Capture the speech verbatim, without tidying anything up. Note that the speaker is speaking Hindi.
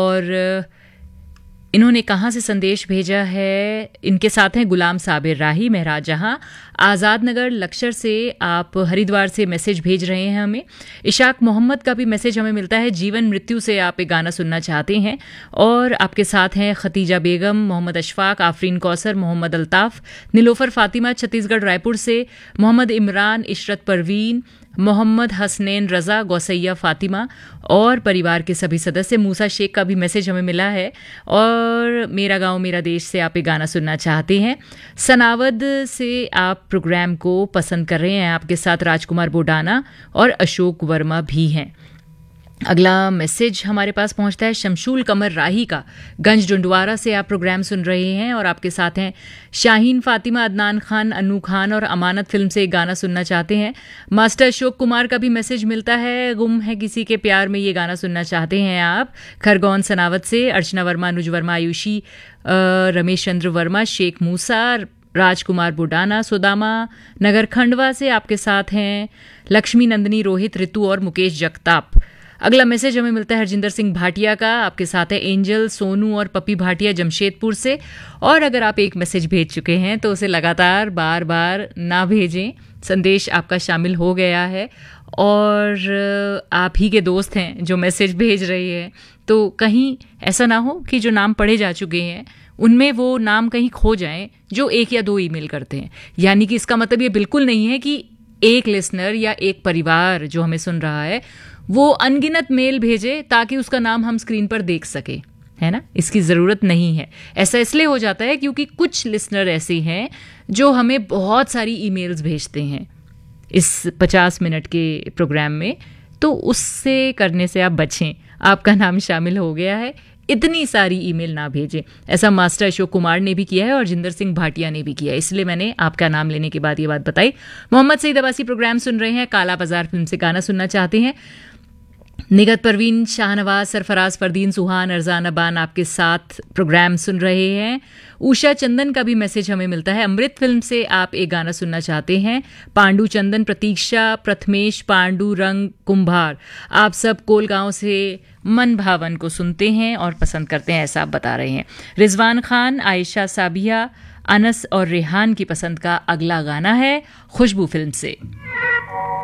और इन्होंने कहाँ से संदेश भेजा है? इनके साथ हैं गुलाम साबिर राही, महराज जहां, आज़ाद नगर लक्सर से आप हरिद्वार से मैसेज भेज रहे हैं हमें। इशाक मोहम्मद का भी मैसेज हमें मिलता है, जीवन मृत्यु से आप एक गाना सुनना चाहते हैं। और आपके साथ हैं खतीजा बेगम, मोहम्मद अशफाक, आफरीन कौसर, मोहम्मद अल्ताफ़, नीलोफर फातिमा छत्तीसगढ़ रायपुर से, मोहम्मद इमरान, इशरत परवीन, मोहम्मद हसनैन रज़ा, गौसैया फातिमा और परिवार के सभी सदस्य। मूसा शेख का भी मैसेज हमें मिला है और मेरा गांव मेरा देश से आप एक गाना सुनना चाहते हैं। सनावद से आप प्रोग्राम को पसंद कर रहे हैं। आपके साथ राजकुमार बोडाना और अशोक वर्मा भी हैं। अगला मैसेज हमारे पास पहुंचता है शमशूल कमर राही का, गंज डुंडवारा से आप प्रोग्राम सुन रहे हैं और आपके साथ हैं शाहीन फातिमा, अदनान खान, अनू खान और अमानत फिल्म से एक गाना सुनना चाहते हैं। मास्टर अशोक कुमार का भी मैसेज मिलता है, गुम है किसी के प्यार में ये गाना सुनना चाहते हैं आप। खरगोन सनावत से अर्चना वर्मा, अनुज वर्मा, आयुषी, रमेश चंद्र वर्मा, शेख मूसा, राजकुमार बुडाना, सुदामा नगर खंडवा से आपके साथ हैं लक्ष्मी नंदनी, रोहित, ऋतु और मुकेश जगताप। अगला मैसेज हमें मिलता है हरजिंदर सिंह भाटिया का, आपके साथ है एंजल, सोनू और पपी भाटिया जमशेदपुर से। और अगर आप एक मैसेज भेज चुके हैं तो उसे लगातार बार बार ना भेजें, संदेश आपका शामिल हो गया है और आप ही के दोस्त हैं जो मैसेज भेज रहे हैं। तो कहीं ऐसा ना हो कि जो नाम पढ़े जा चुके हैं उनमें वो नाम कहीं खो जाएं जो एक या दो ईमेल करते हैं। यानी कि इसका मतलब ये बिल्कुल नहीं है कि एक लिसनर या एक परिवार जो हमें सुन रहा है वो अनगिनत मेल भेजे ताकि उसका नाम हम स्क्रीन पर देख सके, है ना। इसकी ज़रूरत नहीं है। ऐसा इसलिए हो जाता है क्योंकि कुछ लिसनर ऐसे हैं जो हमें बहुत सारी ईमेल्स भेजते हैं इस पचास मिनट के प्रोग्राम में, तो उससे करने से आप बचें। आपका नाम शामिल हो गया है, इतनी सारी ईमेल ना भेजें। ऐसा मास्टर अशोक कुमार ने भी किया है और जिंदर सिंह भाटिया ने भी किया है, इसलिए मैंने आपका नाम लेने के बाद ये बात बताई। मोहम्मद सईद अब्बासी प्रोग्राम सुन रहे हैं, काला बाजार फिल्म से गाना सुनना चाहते हैं। निगत परवीन, शाहनवाज, सरफराज, फरदीन, सुहान, अरजान अबान आपके साथ प्रोग्राम सुन रहे हैं। उषा चंदन का भी मैसेज हमें मिलता है, अमृत फिल्म से आप एक गाना सुनना चाहते हैं। पांडु चंदन, प्रतीक्षा, प्रथमेश, पांडु रंग कुंभार आप सब कोलगांव से मन भावन को सुनते हैं और पसंद करते हैं, ऐसा आप बता रहे हैं। रिजवान खान, आयशा साबिया, अनस और रेहान की पसंद का अगला गाना है खुशबू फिल्म से।